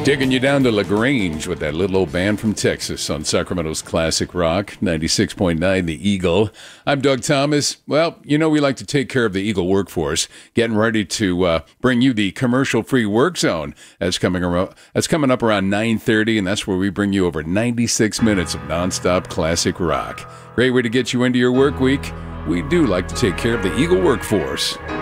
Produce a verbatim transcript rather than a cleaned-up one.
Taking you down to LaGrange with that little old band from Texas on Sacramento's Classic Rock, ninety-six point nine The Eagle. I'm Doug Thomas. Well, you know we like to take care of the Eagle workforce, getting ready to uh, bring you the commercial-free work zone. That's coming, around, that's coming up around nine thirty, and that's where we bring you over ninety-six minutes of nonstop classic rock. Great way to get you into your work week. We do like to take care of the Eagle workforce.